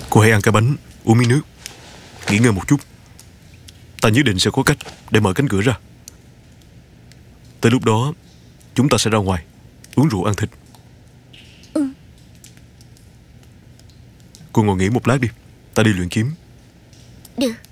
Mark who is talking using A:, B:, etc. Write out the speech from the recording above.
A: Cô hãy ăn cái bánh, uống miếng nước, nghỉ ngơi một chút. Ta nhất định sẽ có cách để mở cánh cửa ra. Tới lúc đó chúng ta sẽ ra ngoài uống rượu ăn thịt. Cô ngồi nghỉ một lát đi, ta đi luyện kiếm.
B: Được.